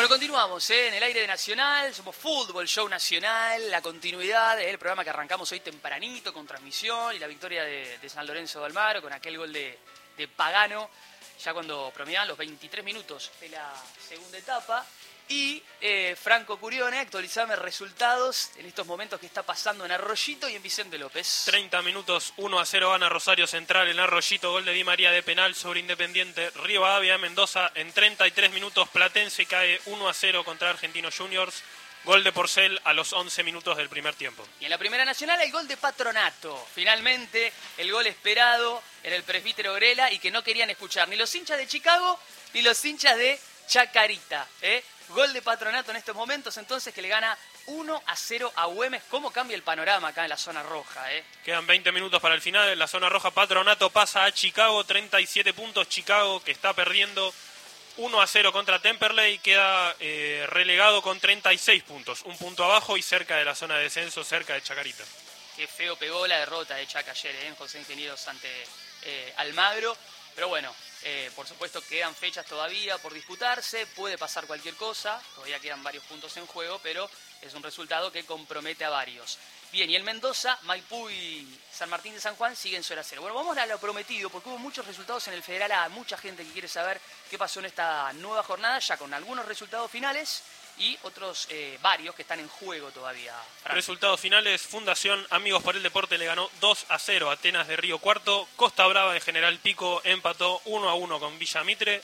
Bueno, continuamos en el aire de Nacional, somos Fútbol Show Nacional, la continuidad del programa que arrancamos hoy tempranito con transmisión y la victoria de San Lorenzo de Almagro con aquel gol de Pagano, ya cuando promediaban los 23 minutos de la segunda etapa. Y Franco Curione, actualizame resultados en estos momentos que está pasando en Arroyito y en Vicente López. 30 minutos, 1-0 gana Rosario Central en Arroyito, gol de Di María de penal sobre Independiente Rivadavia de Mendoza. En 33 minutos Platense cae 1-0 contra Argentinos Juniors, gol de Porcel a los 11 minutos del primer tiempo. Y en la Primera Nacional el gol de Patronato, finalmente el gol esperado en el presbítero Grela y que no querían escuchar ni los hinchas de Chicago ni los hinchas de Chacarita, Gol de Patronato en estos momentos, entonces, que le gana 1-0 a Güemes. ¿Cómo cambia el panorama acá en la zona roja? Quedan 20 minutos para el final. En la zona roja, Patronato pasa a Chicago, 37 puntos. Chicago, que está perdiendo 1-0 contra Temperley, queda relegado con 36 puntos. Un punto abajo y cerca de la zona de descenso, cerca de Chacarita. Qué feo pegó la derrota de Chaca ayer, en José Ingenieros ante Almagro. Pero bueno, por supuesto quedan fechas todavía por disputarse, puede pasar cualquier cosa, todavía quedan varios puntos en juego, pero es un resultado que compromete a varios. Bien, y en Mendoza, Maipú y San Martín de San Juan siguen 0-0. Bueno, vamos a lo prometido, porque hubo muchos resultados en el Federal A, mucha gente que quiere saber qué pasó en esta nueva jornada, ya con algunos resultados finales y otros varios que están en juego todavía. Frank. Resultados finales: Fundación Amigos por el Deporte le ganó 2-0 a Atenas de Río Cuarto. Costa Brava de General Pico empató 1-1 con Villa Mitre.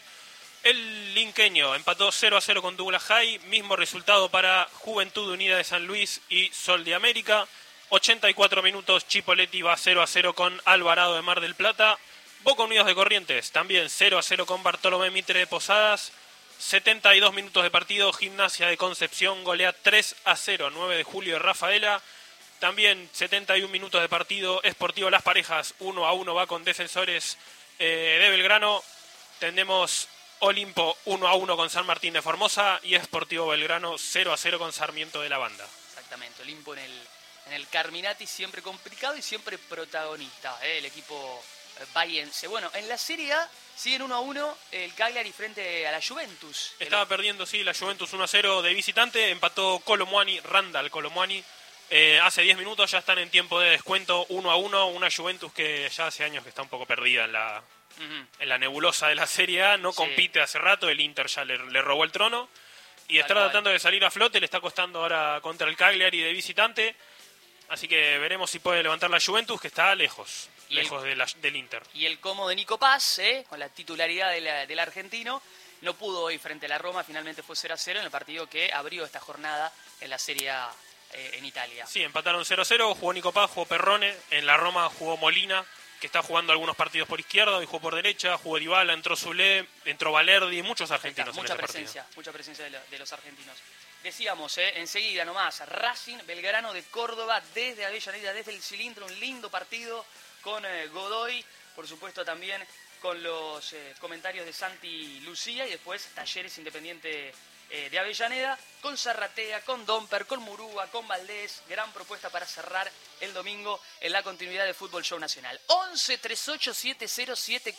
El Linqueño empató 0-0 con Douglas High. Mismo resultado para Juventud Unida de San Luis y Sol de América. 84 minutos, Chipoleti va 0-0 con Alvarado de Mar del Plata. Boca Unidos de Corrientes también 0-0 con Bartolomé Mitre de Posadas. 72 minutos de partido, Gimnasia de Concepción golea 3-0, 9 de julio de Rafaela. También 71 minutos de partido, Sportivo Las Parejas 1-1 va con Defensores de Belgrano. Tenemos Olimpo 1-1 con San Martín de Formosa y Sportivo Belgrano 0-0 con Sarmiento de la Banda. Exactamente, Olimpo en el Carminati siempre complicado y siempre protagonista, el equipo bahiense. Bueno, en la Serie A siguen 1-1 el Cagliari frente a la Juventus. Estaba perdiendo, sí, la Juventus 1-0 de visitante. Empató Randall Colomuani. Hace 10 minutos ya están en tiempo de descuento 1-1. Una Juventus que ya hace años que está un poco perdida en la nebulosa de la Serie A. No compite hace rato. El Inter ya le robó el trono. Y está tratando de salir a flote. Le está costando ahora contra el Cagliari de visitante. Así que veremos si puede levantar la Juventus, que está lejos del Inter. Y el como de Nico Paz, con la titularidad del argentino, no pudo hoy frente a la Roma, finalmente fue 0-0 en el partido que abrió esta jornada en la Serie A en Italia. Sí, empataron 0-0, jugó Nico Paz, jugó Perrone, en la Roma jugó Molina, que está jugando algunos partidos por izquierda, y jugó por derecha, jugó Dybala, entró Zule, entró Valerdi, muchos argentinos en ese partido. Mucha presencia de los argentinos. Decíamos, enseguida nomás, Racing Belgrano de Córdoba desde Avellaneda, desde el cilindro, un lindo partido con Godoy, por supuesto también con los comentarios de Santi Lucía, y después Talleres Independiente de Avellaneda, con Zarratea, con Domper, con Murúa, con Valdés. Gran propuesta para cerrar el domingo en la continuidad de Fútbol Show Nacional. 11 38 70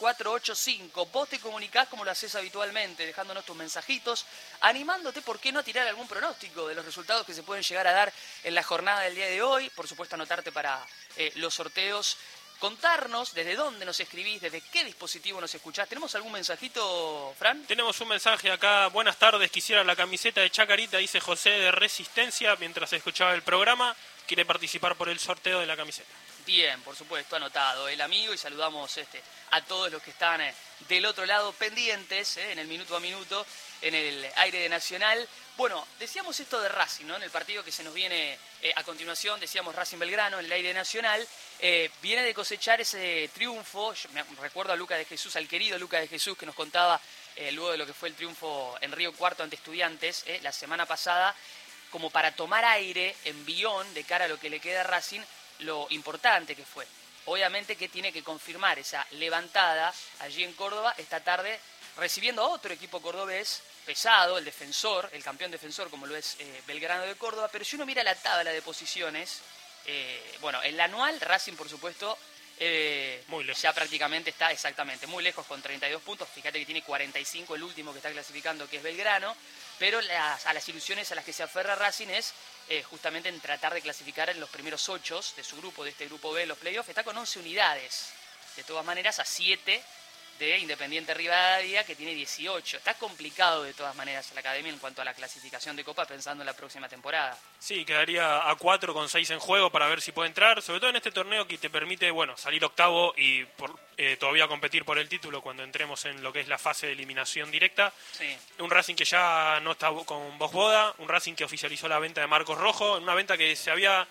7485. Vos te comunicás como lo haces habitualmente, dejándonos tus mensajitos, animándote, ¿por qué no, a tirar algún pronóstico de los resultados que se pueden llegar a dar en la jornada del día de hoy? Por supuesto, anotarte para los sorteos. Contarnos desde dónde nos escribís, desde qué dispositivo nos escuchás. ¿Tenemos algún mensajito, Fran? Tenemos un mensaje acá. Buenas tardes, quisiera la camiseta de Chacarita, dice José de Resistencia, mientras escuchaba el programa. Quiere participar por el sorteo de la camiseta. Bien, por supuesto, anotado el amigo, y saludamos a todos los que están del otro lado pendientes, en el minuto a minuto, en el aire de Nacional. Bueno, decíamos esto de Racing, ¿no? En el partido que se nos viene a continuación, decíamos Racing Belgrano en el aire nacional, viene de cosechar ese triunfo. Yo me recuerdo a Lucas de Jesús, al querido Lucas de Jesús, que nos contaba luego de lo que fue el triunfo en Río Cuarto ante Estudiantes la semana pasada, como para tomar aire, envión de cara a lo que le queda a Racing, lo importante que fue. Obviamente que tiene que confirmar esa levantada allí en Córdoba esta tarde, recibiendo a otro equipo cordobés pesado, el defensor, el campeón defensor como lo es Belgrano de Córdoba. Pero si uno mira la tabla de posiciones, bueno, en la anual Racing por supuesto Muy lejos. Ya prácticamente está exactamente muy lejos con 32 puntos. Fíjate que tiene 45 el último que está clasificando, que es Belgrano. Pero a las ilusiones a las que se aferra Racing es justamente en tratar de clasificar en los primeros 8 de su grupo, de este grupo B, los playoffs. Está con 11 unidades. De todas maneras, a 7 de Independiente Rivadavia, que tiene 18. Está complicado de todas maneras la academia en cuanto a la clasificación de Copa pensando en la próxima temporada. Sí, quedaría a 4 con 6 en juego para ver si puede entrar, sobre todo en este torneo que te permite, bueno, salir octavo y todavía competir por el título cuando entremos en lo que es la fase de eliminación directa. Sí. Un Racing que ya no está con Boda, un Racing que oficializó la venta de Marcos Rojo, en una venta que se había...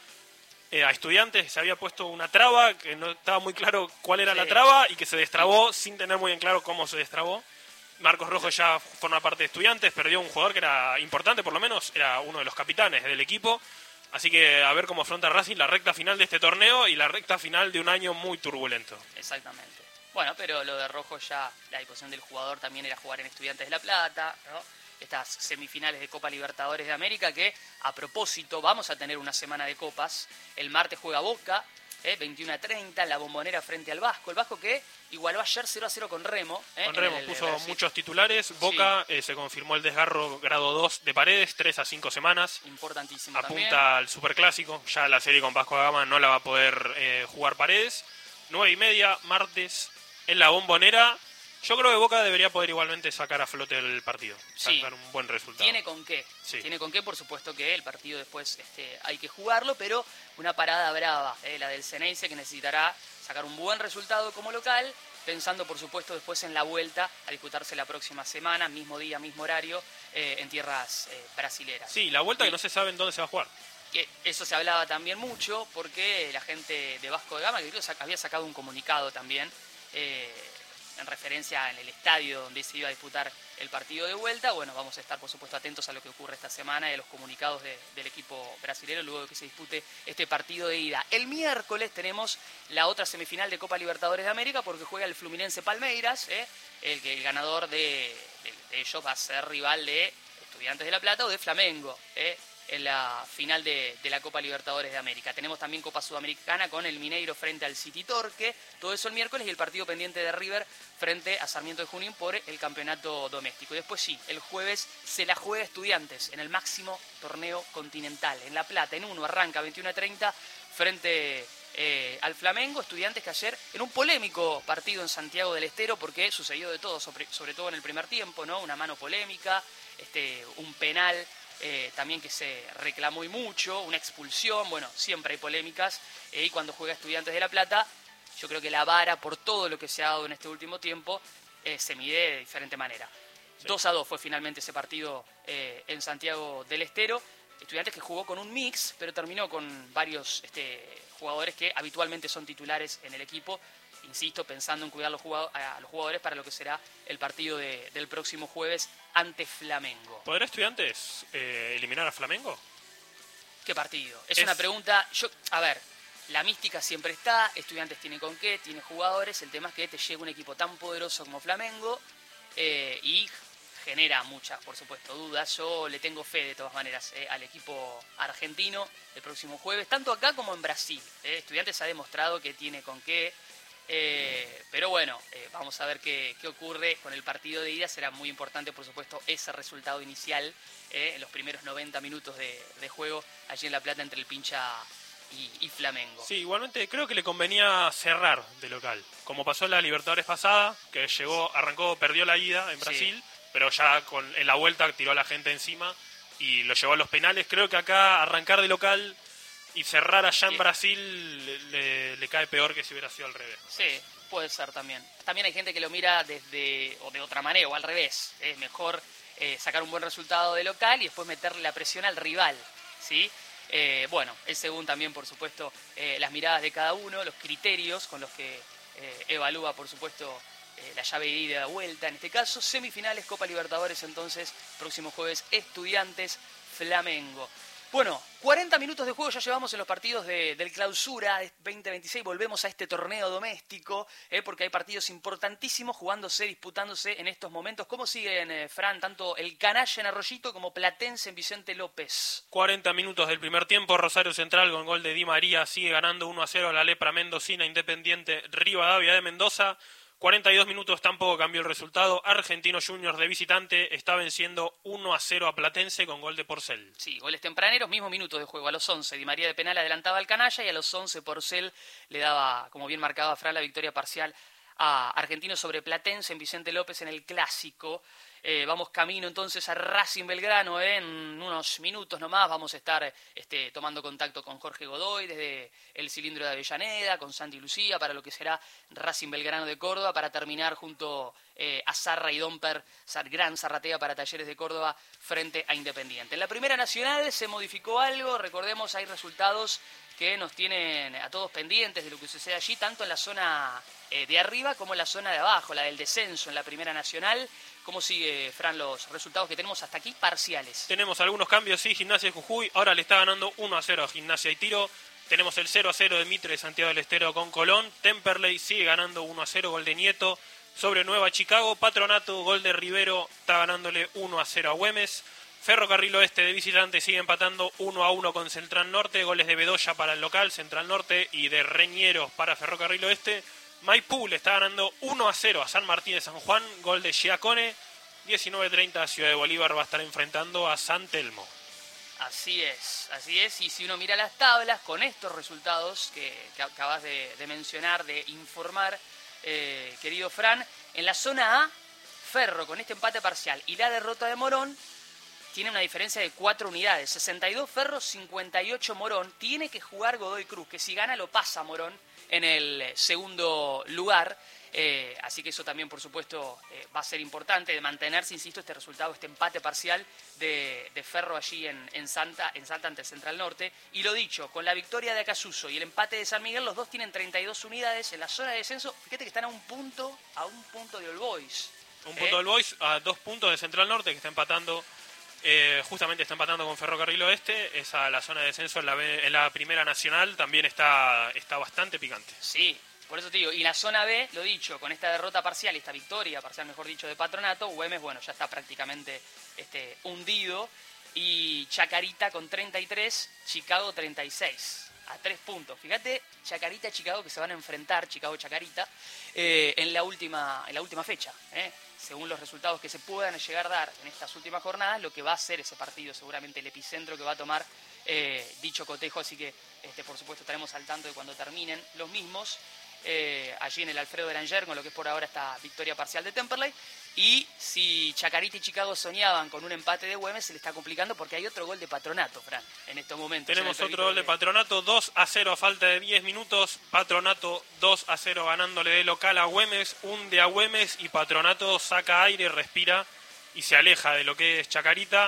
a Estudiantes se había puesto una traba, que no estaba muy claro cuál era la traba y que se destrabó sin tener muy en claro cómo se destrabó. Marcos Rojo ya forma parte de Estudiantes, perdió un jugador que era importante, por lo menos era uno de los capitanes del equipo. Así que a ver cómo afronta Racing la recta final de este torneo y la recta final de un año muy turbulento. Exactamente. Bueno, pero lo de Rojo ya, la disposición del jugador también era jugar en Estudiantes de La Plata, ¿no? Estas semifinales de Copa Libertadores de América que, a propósito, vamos a tener una semana de copas. El martes juega Boca, 21:30, en la Bombonera frente al Vasco. El Vasco que igualó ayer 0-0 con Remo. Con Remo puso muchos titulares. Boca se confirmó el desgarro grado 2 de Paredes, 3 a 5 semanas. Importantísimo Apunta también. al Superclásico. Ya la serie con Vasco da Gama no la va a poder jugar Paredes. 9:30, martes, en la Bombonera. Yo creo que Boca debería poder igualmente sacar a flote el partido, sacar un buen resultado. Tiene con qué, sí. Tiene con qué, por supuesto que el partido después hay que jugarlo, pero una parada brava, la del Ceneice, que necesitará sacar un buen resultado como local, pensando por supuesto después en la vuelta a disputarse la próxima semana, mismo día, mismo horario, en tierras brasileras. Sí, la vuelta que no se sabe en dónde se va a jugar. Que eso se hablaba también mucho, porque la gente de Vasco da Gama, que creo que había sacado un comunicado también, en referencia en el estadio donde se iba a disputar el partido de vuelta. Bueno, vamos a estar por supuesto atentos a lo que ocurre esta semana y a los comunicados del equipo brasileño luego de que se dispute este partido de ida. El miércoles tenemos la otra semifinal de Copa Libertadores de América porque juega el Fluminense Palmeiras, el ganador de ellos va a ser rival de Estudiantes de La Plata o de Flamengo, en la final de la Copa Libertadores de América. Tenemos también Copa Sudamericana con el Mineiro frente al City Torque, todo eso el miércoles, y el partido pendiente de River frente a Sarmiento de Junín por el campeonato doméstico. Y después sí, el jueves se la juega Estudiantes en el máximo torneo continental, en La Plata, en uno, arranca 21:30 frente al Flamengo. Estudiantes que ayer, en un polémico partido en Santiago del Estero, porque sucedió de todo, sobre todo en el primer tiempo, ¿no? Una mano polémica, un penal también que se reclamó y mucho, una expulsión, bueno, siempre hay polémicas, y cuando juega Estudiantes de La Plata, yo creo que la vara por todo lo que se ha dado en este último tiempo se mide de diferente manera. Sí. 2-2 fue finalmente ese partido en Santiago del Estero. Estudiantes que jugó con un mix, pero terminó con varios jugadores que habitualmente son titulares en el equipo. Insisto, pensando en cuidar a los jugadores para lo que será el partido del próximo jueves ante Flamengo. ¿Podrá Estudiantes eliminar a Flamengo? ¿Qué partido? Es una pregunta... A ver, la mística siempre está, Estudiantes tiene con qué, tiene jugadores, el tema es que te llega un equipo tan poderoso como Flamengo y genera muchas, por supuesto, dudas. Yo le tengo fe de todas maneras al equipo argentino el próximo jueves, tanto acá como en Brasil. Estudiantes ha demostrado que tiene con qué. Pero bueno, vamos a ver qué ocurre con el partido de ida. Será muy importante, por supuesto, ese resultado inicial en los primeros 90 minutos de juego allí en La Plata entre el Pincha y Flamengo. Sí, igualmente creo que le convenía cerrar de local, como pasó en la Libertadores pasada, que arrancó, perdió la ida en Brasil, sí, pero ya en la vuelta tiró a la gente encima y lo llevó a los penales. Creo que acá arrancar de local y cerrar allá en Brasil le cae peor que si hubiera sido al revés. Sí, puede ser también. También hay gente que lo mira de otra manera, o al revés. Es mejor sacar un buen resultado de local y después meterle la presión al rival, ¿sí? Bueno, es según también, por supuesto, las miradas de cada uno, los criterios con los que evalúa, por supuesto, la llave de ida y de vuelta. En este caso, semifinales, Copa Libertadores, entonces, próximo jueves, Estudiantes, Flamengo. Bueno, 40 minutos de juego ya llevamos en los partidos del Clausura 2026. Volvemos a este torneo doméstico, porque hay partidos importantísimos jugándose, disputándose en estos momentos. ¿Cómo siguen, Fran, tanto el Canalla en Arroyito como Platense en Vicente López? 40 minutos del primer tiempo, Rosario Central con gol de Di María sigue ganando 1-0 a la Lepra Mendocina, Independiente Rivadavia de Mendoza. 42 minutos tampoco cambió el resultado. Argentino Juniors de visitante está venciendo 1-0 a Platense con gol de Porcel. Sí, goles tempraneros, mismo minuto de juego. A los 11 Di María de penal adelantaba al Canalla y a los 11 Porcel le daba, como bien marcaba Fran, la victoria parcial a Argentino sobre Platense en Vicente López en el Clásico. Vamos camino entonces a Racing Belgrano, en unos minutos nomás vamos a estar tomando contacto con Jorge Godoy desde el cilindro de Avellaneda, con Santi Lucía para lo que será Racing Belgrano de Córdoba, para terminar junto a Zarra y Domper, gran zarratea para Talleres de Córdoba frente a Independiente. En la Primera Nacional se modificó algo, recordemos hay resultados que nos tienen a todos pendientes de lo que sucede allí, tanto en la zona de arriba como en la zona de abajo, la del descenso en la Primera Nacional. ¿Cómo sigue, Fran, los resultados que tenemos hasta aquí parciales? Tenemos algunos cambios, sí, Gimnasia de Jujuy ahora le está ganando 1-0 a Gimnasia y Tiro. Tenemos el 0-0 de Mitre de Santiago del Estero con Colón. Temperley sigue ganando 1-0, gol de Nieto sobre Nueva Chicago. Patronato, gol de Rivero, está ganándole 1-0 a Güemes. Ferrocarril Oeste de visitante sigue empatando 1-1 con Central Norte. Goles de Bedoya para el local, Central Norte, y de Reñeros para Ferrocarril Oeste. Maipú le está ganando 1-0 a San Martín de San Juan, gol de Giacone. 19:30 Ciudad de Bolívar va a estar enfrentando a San Telmo. Así es, y si uno mira las tablas con estos resultados que acabas de mencionar, de informar, querido Fran, en la zona A, Ferro con este empate parcial y la derrota de Morón, tiene una diferencia de 4 unidades, 62 Ferro, 58 Morón. Tiene que jugar Godoy Cruz, que si gana lo pasa Morón en el segundo lugar. Así que eso también, por supuesto, va a ser importante de mantenerse, insisto, este resultado, este empate parcial de Ferro allí en Salta ante Central Norte. Y lo dicho, con la victoria de Acasuso y el empate de San Miguel, los dos tienen 32 unidades en la zona de descenso. Fíjate que están a un punto de All Boys. Un punto del Boys, a 2 puntos de Central Norte, que está empatando. Justamente está empatando con Ferrocarril Oeste. Esa, la zona de descenso en la Primera Nacional también está bastante picante. Sí, por eso te digo, y la zona B, lo dicho, con esta derrota parcial, esta victoria parcial, mejor dicho, de Patronato, Güemes, bueno, ya está prácticamente hundido, y Chacarita con 33, Chicago 36, a 3 puntos. Fíjate, Chacarita y Chicago que se van a enfrentar, Chicago-Chacarita, en la última fecha, según los resultados que se puedan llegar a dar en estas últimas jornadas, lo que va a ser ese partido, seguramente el epicentro que va a tomar dicho cotejo, así que por supuesto estaremos al tanto de cuando terminen los mismos, allí en el Alfredo Beranger, con lo que es por ahora esta victoria parcial de Temperley. Y si Chacarita y Chicago soñaban con un empate de Güemes, se le está complicando porque hay otro gol de Patronato, Fran, en estos momentos. Tenemos otro gol de Patronato, 2-0 a falta de 10 minutos. Patronato 2-0 ganándole de local a Güemes, hunde a Güemes y Patronato saca aire, respira y se aleja de lo que es Chacarita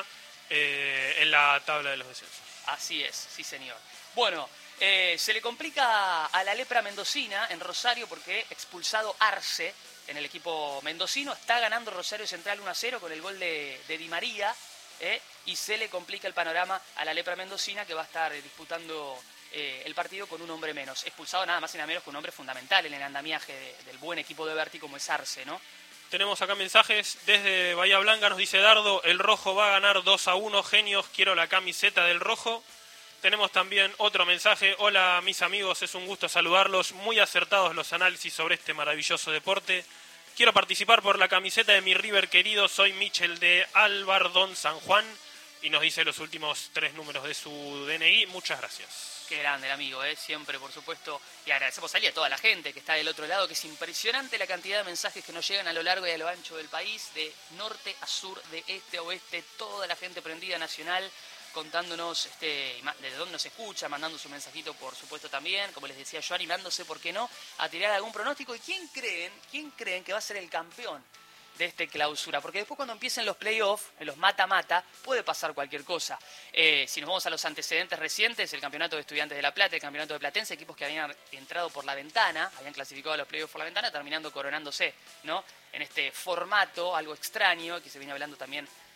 en la tabla de los descensos. Así es, sí señor. Bueno, se le complica a la Lepra Mendocina en Rosario porque expulsado Arce en el equipo mendocino. Está ganando Rosario Central 1-0 con el gol de Di María, y se le complica el panorama a la Lepra Mendocina, que va a estar disputando el partido con un hombre menos. Expulsado nada más y nada menos que un hombre fundamental en el andamiaje del buen equipo de Berti como es Arce, ¿no? Tenemos acá mensajes desde Bahía Blanca, nos dice Dardo, el rojo va a ganar 2-1, genios, quiero la camiseta del rojo. Tenemos también otro mensaje, hola mis amigos, es un gusto saludarlos, muy acertados los análisis sobre este maravilloso deporte. Quiero participar por la camiseta de mi River querido, soy Michel de Albardón, San Juan, y nos dice los últimos 3 números de su DNI, muchas gracias. Qué grande el amigo, siempre por supuesto, y agradecemos a toda la gente que está del otro lado, que es impresionante la cantidad de mensajes que nos llegan a lo largo y a lo ancho del país, de norte a sur, de este a oeste, toda la gente prendida nacional, contándonos de dónde nos escucha, mandando su mensajito por supuesto también, como les decía yo, animándose, ¿por qué no?, a tirar algún pronóstico. ¿Y quién creen que va a ser el campeón de este Clausura? Porque después cuando empiecen los playoffs, en los mata-mata, puede pasar cualquier cosa. Si nos vamos a los antecedentes recientes, el campeonato de Estudiantes de La Plata, el campeonato de Platense, equipos que habían entrado por la ventana, habían clasificado a los playoffs por la ventana, terminando coronándose, ¿no?, en este formato algo extraño, que se viene hablando también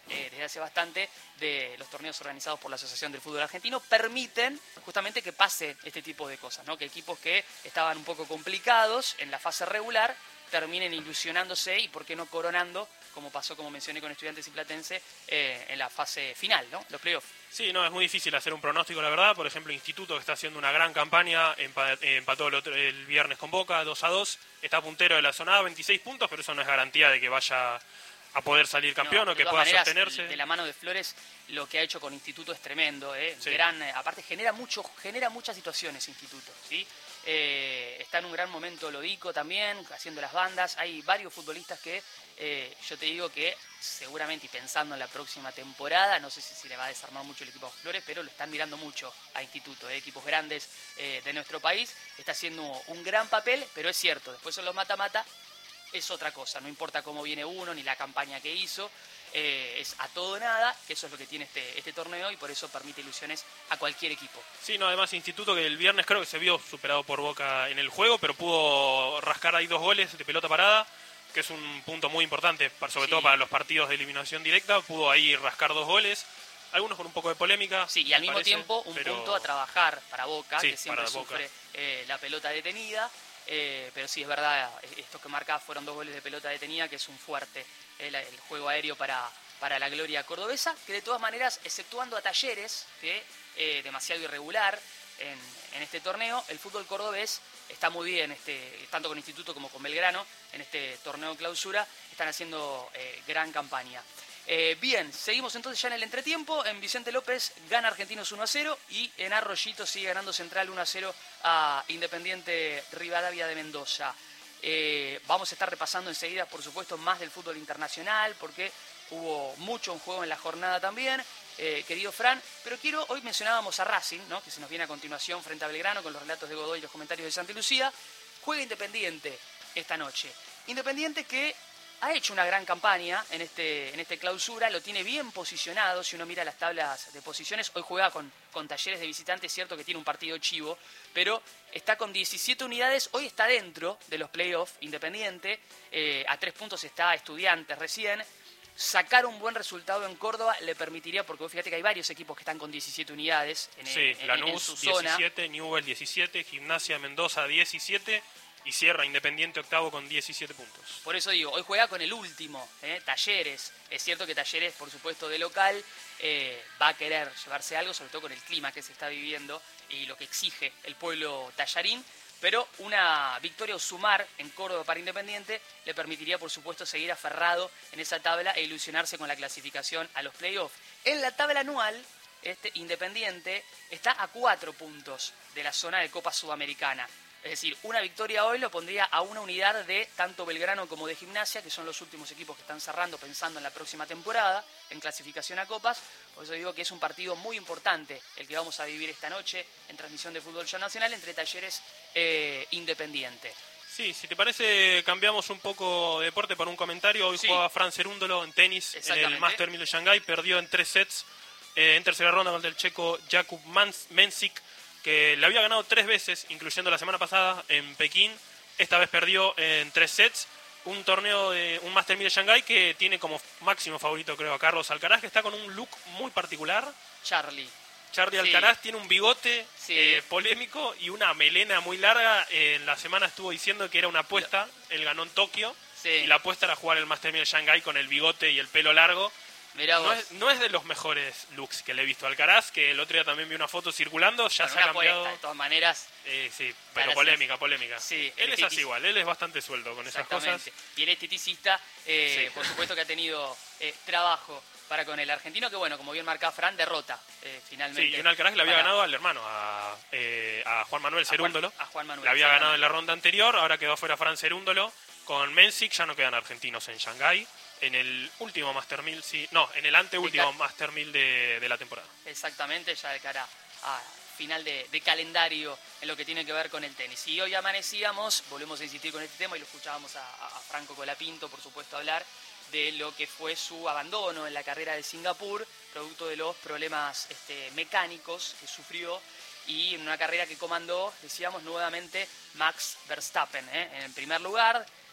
desde hace bastante de los torneos organizados por la Asociación del Fútbol Argentino permiten justamente que pase este tipo de cosas, ¿no? Que equipos que estaban un poco complicados en la fase regular terminen ilusionándose y por qué no coronando, como pasó, como mencioné, con Estudiantes y Platense en la fase final, ¿no? Los playoffs. Sí, no, es muy difícil hacer un pronóstico, la verdad. Por ejemplo, Instituto, que está haciendo una gran campaña, empató el viernes con Boca, 2-2. Está puntero de la zona A, 26 puntos, pero eso no es garantía de que vaya a poder salir campeón o que pueda sostenerse. De la mano de Flores, lo que ha hecho con Instituto es tremendo, Sí. Aparte genera muchas situaciones Instituto, ¿sí? Está en un gran momento Lodico también, haciendo las bandas. Hay varios futbolistas que yo te digo que seguramente, y pensando en la próxima temporada, no sé si le va a desarmar mucho el equipo a Flores, pero lo están mirando mucho a Instituto, equipos grandes de nuestro país. Está haciendo un gran papel, pero es cierto, después son los mata-mata, es otra cosa, no importa cómo viene uno ni la campaña que hizo, es a todo o nada, que eso es lo que tiene este torneo y por eso permite ilusiones a cualquier equipo. Sí, no, además Instituto, que el viernes creo que se vio superado por Boca en el juego, pero pudo rascar ahí 2 goles de pelota parada, que es un punto muy importante, sobre todo para los partidos de eliminación directa. Pudo ahí rascar 2 goles, algunos con un poco de polémica. Sí, y al mismo tiempo un punto a trabajar para Boca, sí, que siempre sufre la pelota detenida. Pero sí, es verdad, estos que marca fueron 2 goles de pelota detenida, que es un fuerte el juego aéreo para la gloria cordobesa, que de todas maneras, exceptuando a Talleres, que demasiado irregular en este torneo, el fútbol cordobés está muy bien, tanto con Instituto como con Belgrano, en este torneo clausura, están haciendo gran campaña. Bien, seguimos entonces ya en el entretiempo. En Vicente López gana Argentinos 1-0 y en Arroyito sigue ganando Central 1-0 a Independiente Rivadavia de Mendoza. Vamos a estar repasando enseguida, por supuesto, más del fútbol internacional, porque hubo mucho en juego en la jornada también, querido Fran. Pero hoy mencionábamos a Racing, ¿no? Que se nos viene a continuación frente a Belgrano con los relatos de Godoy y los comentarios de Santa Lucía. Juega Independiente esta noche. Independiente que ha hecho una gran campaña en este clausura, lo tiene bien posicionado, si uno mira las tablas de posiciones. Hoy juega con Talleres de visitante, es cierto que tiene un partido chivo, pero está con 17 unidades, hoy está dentro de los playoffs Independiente, a 3 puntos está Estudiantes recién. Sacar un buen resultado en Córdoba le permitiría, porque vos fíjate que hay varios equipos que están con 17 unidades Lanús, en su zona. 17, Newell's 17, Gimnasia Mendoza 17... y cierra Independiente octavo con 17 puntos. Por eso digo, hoy juega con el último, Talleres. Es cierto que Talleres, por supuesto, de local, va a querer llevarse algo, sobre todo con el clima que se está viviendo y lo que exige el pueblo tallarín. Pero una victoria o sumar en Córdoba para Independiente le permitiría, por supuesto, seguir aferrado en esa tabla e ilusionarse con la clasificación a los playoffs. En la tabla anual, Independiente está a 4 puntos de la zona de Copa Sudamericana. Es decir, una victoria hoy lo pondría a una unidad de tanto Belgrano como de Gimnasia, que son los últimos equipos que están cerrando pensando en la próxima temporada, en clasificación a Copas. Por eso digo que es un partido muy importante el que vamos a vivir esta noche en transmisión de Fútbol Ya Nacional entre Talleres e Independiente. Sí, si te parece, cambiamos un poco de deporte para un comentario. Hoy jugaba Fran Cerúndolo en tenis en el Master 1000 de Shanghái, perdió en 3 sets en tercera ronda contra el checo Jakub Mensik, que le había ganado 3 veces, incluyendo la semana pasada en Pekín. Esta vez perdió en 3 sets. Un torneo de un Master 1000 de Shanghái que tiene como máximo favorito, creo, a Carlos Alcaraz, que está con un look muy particular. Charlie Alcaraz tiene un bigote polémico y una melena muy larga. En la semana estuvo diciendo que era una apuesta. Él ganó en Tokio y la apuesta era jugar el Master 1000 de Shanghái con el bigote y el pelo largo. No es de los mejores looks que le he visto a Alcaraz, que el otro día también vi una foto circulando, ya se ha cambiado. Apuesta, de todas maneras. Sí, pero polémica. Sí, él es así igual, él es bastante suelto con esas cosas. Y él es esteticista, por supuesto que ha tenido trabajo para con el argentino, que bueno, como bien marcaba Fran, derrota finalmente. Sí, y un Alcaraz le había ganado al hermano, a Juan Manuel Cerúndolo. A Juan Manuel. Le había ganado en la ronda anterior, ahora quedó fuera Fran Cerúndolo. Con Mensik ya no quedan argentinos en Shanghái. En el último Master 1000, en el anteúltimo Master 1000 de la temporada. Exactamente, ya de cara a final de calendario en lo que tiene que ver con el tenis. Y hoy amanecíamos, volvemos a insistir con este tema y lo escuchábamos a Franco Colapinto, por supuesto, hablar de lo que fue su abandono en la carrera de Singapur, producto de los problemas mecánicos que sufrió, y en una carrera que comandó, decíamos nuevamente, Max Verstappen, en primer lugar.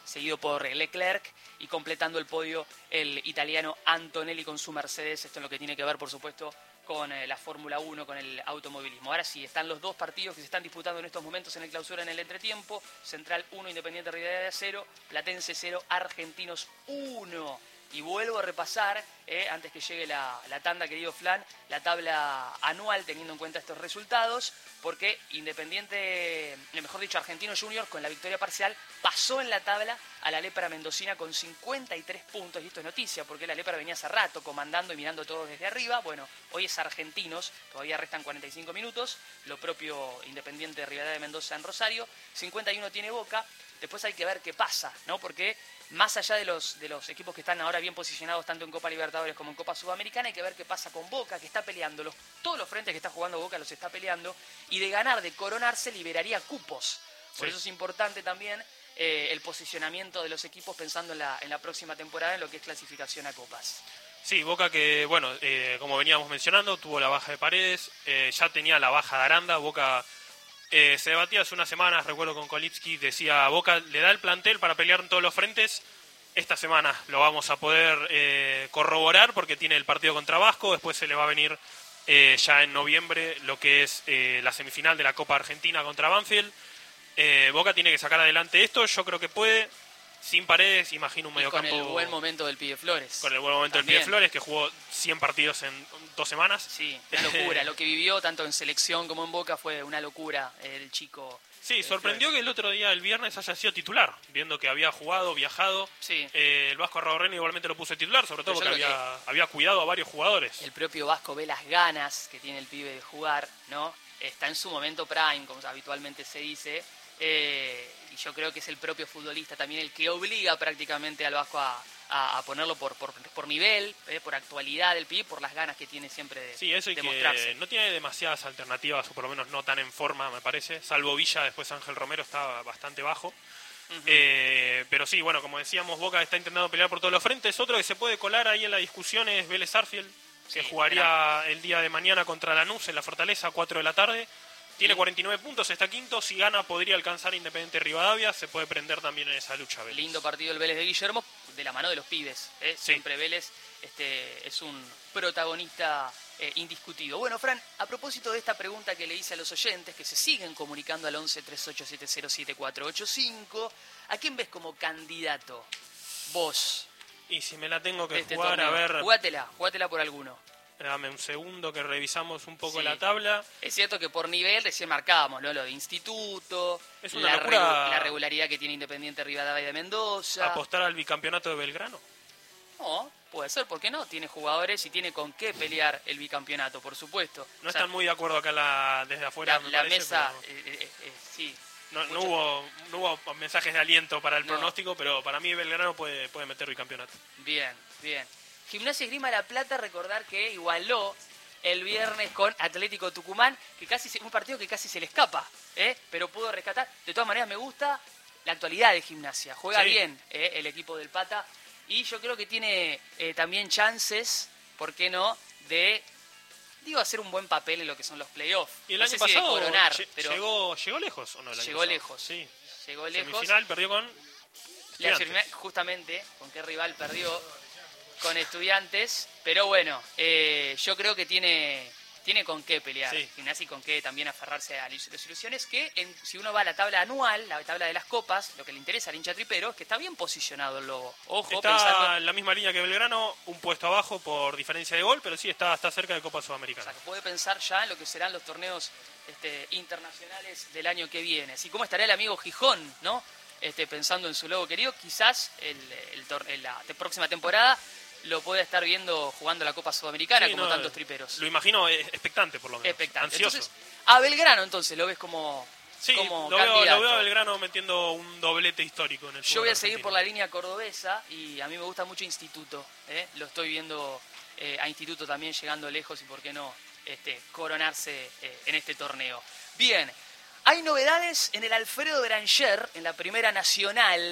seguido por Leclerc y completando el podio el italiano Antonelli con su Mercedes. Esto es lo que tiene que ver, por supuesto, con la Fórmula 1, con el automovilismo. Ahora sí, están los dos partidos que se están disputando en estos momentos en el clausura en el entretiempo. Central 1, Independiente Rivadavia 0, Platense 0, Argentinos 1. Y vuelvo a repasar, antes que llegue la tanda, querido Flan, la tabla anual teniendo en cuenta estos resultados, porque Independiente, mejor dicho, Argentinos Juniors, con la victoria parcial, pasó en la tabla a la Lepra mendocina con 53 puntos. Y esto es noticia, porque la Lepra venía hace rato comandando y mirando todo desde arriba. Bueno, hoy es Argentinos, todavía restan 45 minutos. Lo propio Independiente Rivadavia de Mendoza en Rosario. 51 tiene Boca. Después hay que ver qué pasa, ¿no? Porque más allá de los equipos que están ahora bien posicionados tanto en Copa Libertadores como en Copa Sudamericana, hay que ver qué pasa con Boca, que está peleando. Todos los frentes que está jugando Boca los está peleando. Y de ganar, de coronarse, liberaría cupos. Por eso es importante también el posicionamiento de los equipos pensando en la próxima temporada en lo que es clasificación a Copas. Sí, Boca que, bueno, como veníamos mencionando, tuvo la baja de Paredes, ya tenía la baja de Aranda. Boca se debatía hace unas semanas, recuerdo con Kolipski, decía, Boca le da el plantel para pelear en todos los frentes. Esta semana lo vamos a poder corroborar porque tiene el partido contra Vasco, después se le va a venir ya en noviembre lo que es la semifinal de la Copa Argentina contra Banfield. Boca tiene que sacar adelante esto, yo creo que puede. Sin Paredes, imagino un mediocampo... Con el buen momento del Pibe Flores. Con el buen momento del Pibe Flores, que jugó 100 partidos en 2 semanas. Sí, una locura. Lo que vivió tanto en selección como en Boca fue una locura, el chico. Sí, sorprendió que el otro día, el viernes, haya sido titular, viendo que había jugado, viajado. Sí. El Vasco Arraurreni igualmente lo puso de titular, sobre todo porque había cuidado a varios jugadores. El propio Vasco ve las ganas que tiene el pibe de jugar, ¿no? Está en su momento prime, como habitualmente se dice. Y yo creo que es el propio futbolista también el que obliga prácticamente al Vasco a ponerlo por nivel, por actualidad del pibe, por las ganas que tiene siempre de mostrarse. Que no tiene demasiadas alternativas, o por lo menos no tan en forma, me parece, salvo Villa. Después Ángel Romero está bastante bajo. Pero sí, bueno, como decíamos, Boca está intentando pelear por todos los frentes. Otro que se puede colar ahí en la discusión es Vélez Sarsfield, que jugaría el día de mañana contra Lanús en la Fortaleza a 4 de la tarde. Tiene 49 puntos, está quinto. Si gana, podría alcanzar Independiente Rivadavia. Se puede prender también en esa lucha, Vélez. Lindo partido el Vélez de Guillermo, de la mano de los pibes. Siempre Vélez es un protagonista indiscutido. Bueno, Fran, a propósito de esta pregunta que le hice a los oyentes, que se siguen comunicando al 11 3870 7485, ¿a quién ves como candidato? Vos. Y si me la tengo que jugar, torneo, a ver... Jugátela por alguno. Dame un segundo que revisamos un poco la tabla. Es cierto que por nivel recién marcábamos, ¿no? Lo de instituto, es una locura la regularidad que tiene Independiente Rivadavia de Mendoza. ¿Apostar al bicampeonato de Belgrano? No, puede ser, ¿por qué no? Tiene jugadores y tiene con qué pelear el bicampeonato, por supuesto. No están muy de acuerdo acá desde afuera, la parece, mesa, pero... sí. No hubo mensajes de aliento para el pronóstico, pero para mí Belgrano puede meter bicampeonato. Bien. Gimnasia Esgrima La Plata, recordar que igualó el viernes con Atlético Tucumán, que un partido que casi se le escapa, pero pudo rescatar. De todas maneras, me gusta la actualidad de Gimnasia. Juega bien el equipo del Pata, y yo creo que tiene también chances, ¿por qué no?, de hacer un buen papel en lo que son los playoffs. Y el año pasado coronar, pero llegó lejos, ¿o no? Llegó lejos. Sí. Llegó lejos. Semifinal perdió con Estudiantes. Justamente, ¿con qué rival perdió? Con Estudiantes, pero bueno, yo creo que tiene con qué pelear. Gimnasia, y con qué también aferrarse a las ilusiones, que si uno va a la tabla anual, la tabla de las copas, lo que le interesa al hincha tripero es que está bien posicionado el Lobo. Ojo, está en la misma línea que Belgrano, un puesto abajo por diferencia de gol, pero sí está cerca de Copa Sudamericana. O sea, que puede pensar ya en lo que serán los torneos internacionales del año que viene. Así como estará el amigo Gijón, ¿no? Pensando en su Lobo querido, quizás la próxima temporada lo puede estar viendo jugando la Copa Sudamericana, como tantos triperos. Lo imagino expectante, por lo menos. Expectante. Ansioso. Entonces, a Belgrano, entonces, lo ves como candidato. Lo veo a Belgrano metiendo un doblete histórico en el fútbol. Yo voy a seguir por la línea cordobesa, y a mí me gusta mucho Instituto. Lo estoy viendo a Instituto también llegando lejos, y por qué no coronarse en este torneo. Bien, hay novedades en el Alfredo Beranger, en la Primera Nacional.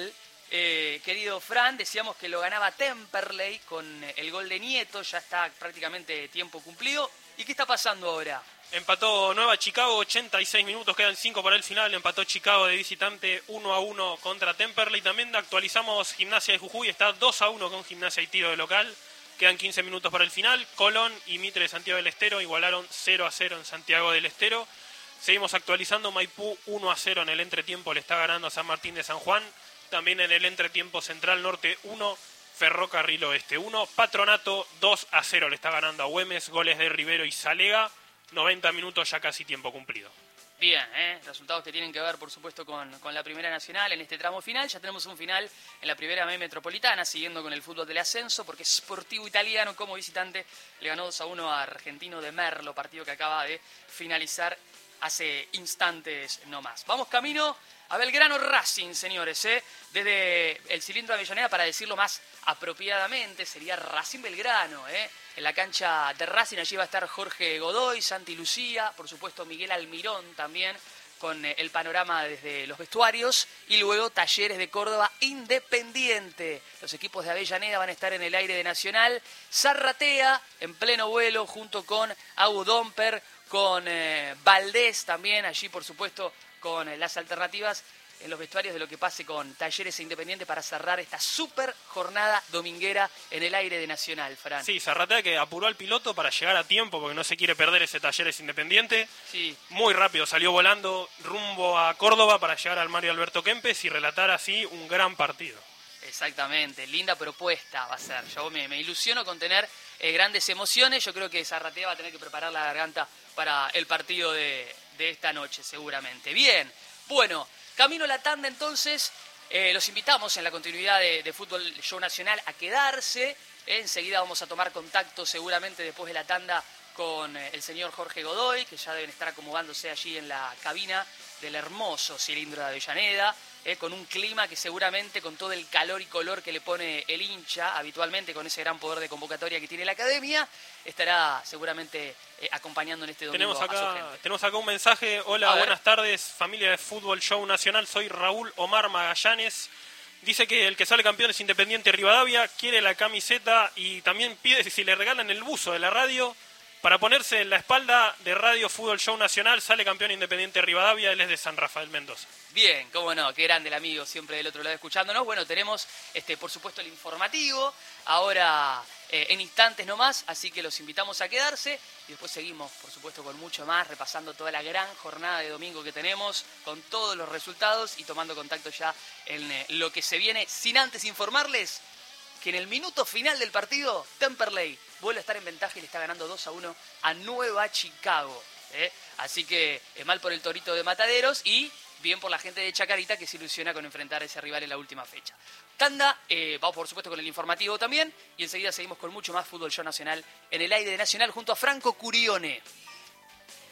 querido Fran, decíamos que lo ganaba Temperley con el gol de Nieto, ya está prácticamente tiempo cumplido. ¿Y qué está pasando ahora? Empató Nueva Chicago, 86 minutos, quedan 5 para el final. Empató Chicago de visitante 1-1 contra Temperley. También actualizamos Gimnasia de Jujuy, está 2-1 con Gimnasia y Tiro de local. Quedan 15 minutos para el final. Colón y Mitre de Santiago del Estero igualaron 0-0 en Santiago del Estero. Seguimos actualizando, Maipú 1-0 en el entretiempo, le está ganando a San Martín de San Juan. También en el entretiempo Central Norte 1, Ferrocarril Oeste 1. Patronato 2-0 le está ganando a Güemes, goles de Rivero y Salega. 90 minutos ya casi tiempo cumplido. Bien, resultados que tienen que ver, por supuesto, con la Primera Nacional en este tramo final. Ya tenemos un final en la Primera B Metropolitana, siguiendo con el fútbol del ascenso, porque Sportivo Italiano, como visitante, le ganó 2-1 a Argentino de Merlo, partido que acaba de finalizar hace instantes nomás. Vamos camino a Belgrano Racing, señores, desde el cilindro Avellaneda, para decirlo más apropiadamente, sería Racing Belgrano, En la cancha de Racing allí va a estar Jorge Godoy, Santi Lucía, por supuesto Miguel Almirón también, con el panorama desde los vestuarios, y luego Talleres de Córdoba Independiente. Los equipos de Avellaneda van a estar en el aire de Nacional. Zarratea en pleno vuelo junto con Agu Domper, con Valdés también, allí por supuesto con las alternativas en los vestuarios de lo que pase con Talleres e Independiente para cerrar esta super jornada dominguera en el aire de Nacional, Fran. Sí, Zarratea que apuró al piloto para llegar a tiempo porque no se quiere perder ese Talleres Independiente. Sí. Muy rápido salió volando rumbo a Córdoba para llegar al Mario Alberto Kempes y relatar así un gran partido. Exactamente, linda propuesta va a ser. Yo me ilusiono con tener grandes emociones. Yo creo que Zarratea va a tener que preparar la garganta para el partido de esta noche, seguramente. Bien, bueno, camino a la tanda entonces. Los invitamos en la continuidad de Fútbol Show Nacional a quedarse. Enseguida vamos a tomar contacto seguramente después de la tanda con el señor Jorge Godoy, que ya deben estar acomodándose allí en la cabina del hermoso cilindro de Avellaneda, con un clima que seguramente, con todo el calor y color que le pone el hincha habitualmente, con ese gran poder de convocatoria que tiene la academia, estará seguramente acompañando en este domingo a su gente. Tenemos acá un mensaje. Hola, buenas tardes, familia de Fútbol Show Nacional, soy Raúl Omar Magallanes. Dice que el que sale campeón es Independiente Rivadavia, quiere la camiseta y también pide si le regalan el buzo de la radio para ponerse en la espalda de Radio Fútbol Show Nacional. Sale campeón Independiente Rivadavia, él es de San Rafael Mendoza. Bien, cómo no, qué grande el amigo, siempre del otro lado escuchándonos. Bueno, tenemos por supuesto el informativo, ahora en instantes nomás, así que los invitamos a quedarse y después seguimos, por supuesto, con mucho más, repasando toda la gran jornada de domingo que tenemos, con todos los resultados y tomando contacto ya en lo que se viene, sin antes informarles que en el minuto final del partido, Temperley vuelve a estar en ventaja y le está ganando 2-1 a Nueva Chicago. Así que mal por el Torito de Mataderos y bien por la gente de Chacarita, que se ilusiona con enfrentar a ese rival en la última fecha. Tanda, vamos por supuesto con el informativo también, y enseguida seguimos con mucho más Fútbol Show Nacional en el aire de Nacional junto a Franco Curione.